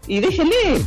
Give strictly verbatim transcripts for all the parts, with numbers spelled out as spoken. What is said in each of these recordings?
y déjele.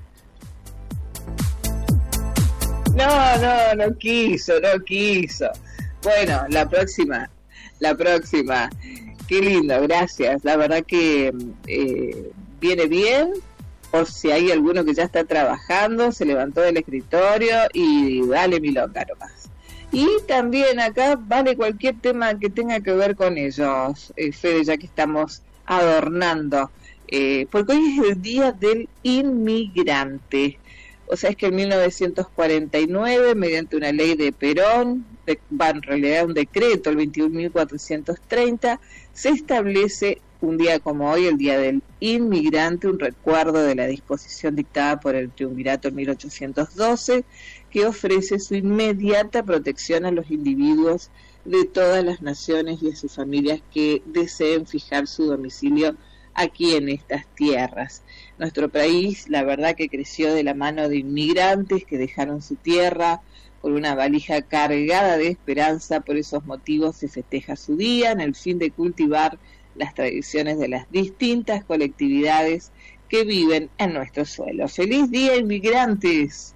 No, no, no quiso, no quiso. Bueno, la próxima, la próxima. Qué lindo, gracias. La verdad que eh, viene bien. Por si hay alguno que ya está trabajando, se levantó del escritorio y dale milonga nomás. Y también acá vale cualquier tema que tenga que ver con ellos, eh, Fede, ya que estamos adornando. Eh, porque hoy es el Día del Inmigrante. O sea, es que en mil novecientos cuarenta y nueve, mediante una ley de Perón, de, va, en realidad un decreto, el veintiún mil cuatrocientos treinta, se establece un día como hoy, el Día del Inmigrante, un recuerdo de la disposición dictada por el Triunvirato en mil ochocientos doce, que ofrece su inmediata protección a los individuos de todas las naciones y a sus familias que deseen fijar su domicilio aquí en estas tierras. Nuestro país, la verdad que creció de la mano de inmigrantes que dejaron su tierra con una valija cargada de esperanza. Por esos motivos se festeja su día en el fin de cultivar las tradiciones de las distintas colectividades que viven en nuestro suelo. ¡Feliz Día, inmigrantes!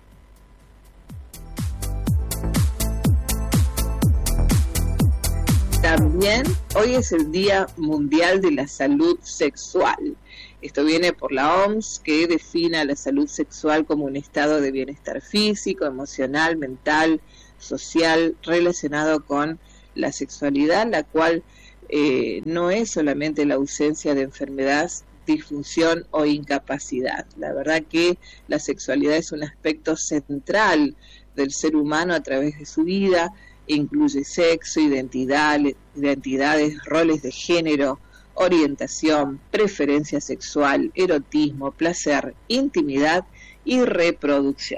También hoy es el Día Mundial de la Salud Sexual. Esto viene por la O M S, que define a la salud sexual como un estado de bienestar físico, emocional, mental, social, relacionado con la sexualidad, la cual eh, no es solamente la ausencia de enfermedad, disfunción o incapacidad. La verdad que la sexualidad es un aspecto central del ser humano a través de su vida. Incluye sexo, identidad, identidades, roles de género, orientación, preferencia sexual, erotismo, placer, intimidad y reproducción.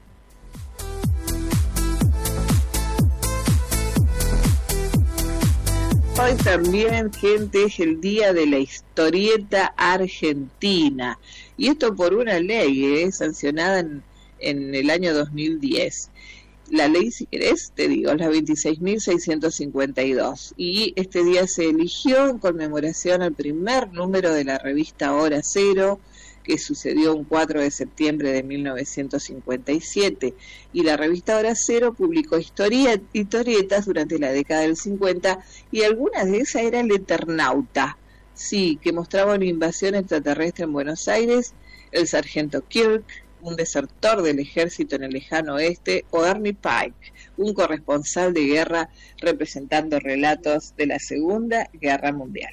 Hoy también, gente, es el Día de la Historieta Argentina, y esto por una ley eh, sancionada en, en el año dos mil diez. La ley, si querés, te digo, es la veintiséis mil seiscientos cincuenta y dos, y este día se eligió en conmemoración al primer número de la revista Hora Cero, que sucedió un cuatro de septiembre de mil novecientos cincuenta y siete, y la revista Hora Cero publicó historia, historietas durante la década del cincuenta, y algunas de esas era El Eternauta, sí, que mostraba una invasión extraterrestre en Buenos Aires, El Sargento Kirk, un desertor del ejército en el lejano oeste, o Ernie Pike, un corresponsal de guerra representando relatos de la Segunda Guerra Mundial.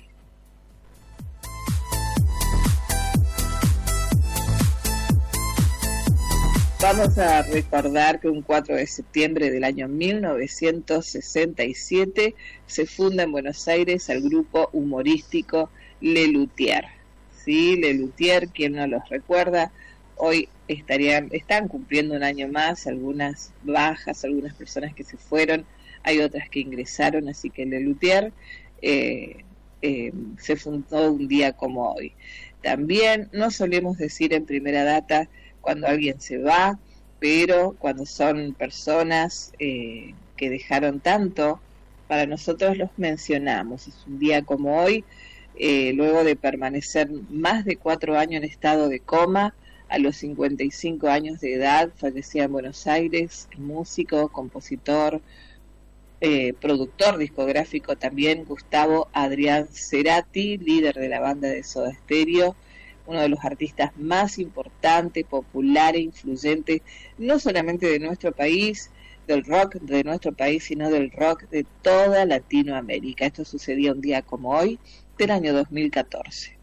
Vamos a recordar que un cuatro de septiembre del año mil novecientos sesenta y siete se funda en Buenos Aires el grupo humorístico Lelutier. Sí, Lelutier, quien no los recuerda, hoy estarían, están cumpliendo un año más, algunas bajas, algunas personas que se fueron, hay otras que ingresaron, así que Lelutier eh, eh, se fundó un día como hoy. También no solemos decir en primera data cuando alguien se va, pero cuando son personas eh, que dejaron tanto, para nosotros los mencionamos. Es un día como hoy, eh, luego de permanecer más de cuatro años en estado de coma. A los cincuenta y cinco años de edad fallecía en Buenos Aires el músico, compositor, eh, productor discográfico también, Gustavo Adrián Cerati, líder de la banda de Soda Stereo, uno de los artistas más importantes, popular e influyente, no solamente de nuestro país, del rock de nuestro país, sino del rock de toda Latinoamérica. Esto sucedía un día como hoy, del año dos mil catorce.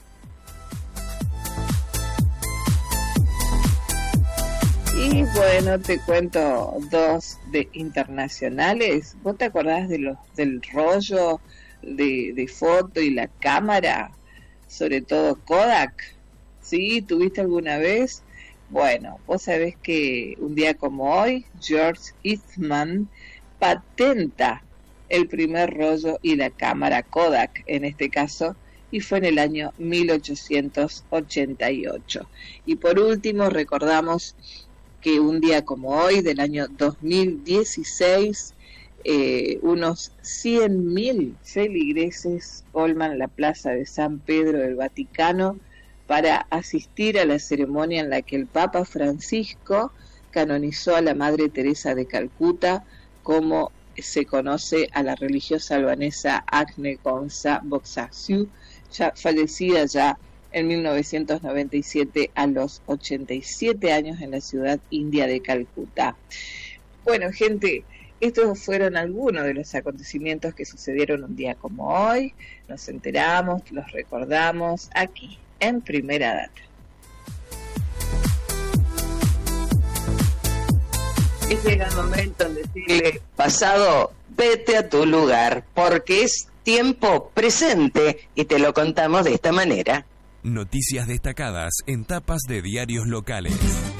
Y bueno, te cuento dos de internacionales. ¿Vos te acordás de los del rollo de, de foto y la cámara? Sobre todo Kodak. ¿Sí? ¿Tuviste alguna vez? Bueno, vos sabés que un día como hoy, George Eastman patenta el primer rollo y la cámara Kodak, en este caso, y fue en el año mil ochocientos ochenta y ocho. Y por último, recordamos que un día como hoy, del año dos mil dieciséis, eh, unos cien mil feligreses colman la plaza de San Pedro del Vaticano para asistir a la ceremonia en la que el Papa Francisco canonizó a la Madre Teresa de Calcuta, como se conoce a la religiosa albanesa Agne Gonza Boxasiu, ya fallecida ya en mil novecientos noventa y siete a los ochenta y siete años en la ciudad india de Calcuta. Bueno, gente, estos fueron algunos de los acontecimientos que sucedieron un día como hoy. Nos enteramos, los recordamos aquí en Primera Data. Es llega el momento de decirle: pasado, vete a tu lugar, porque es tiempo presente y te lo contamos de esta manera. Noticias destacadas en tapas de diarios locales.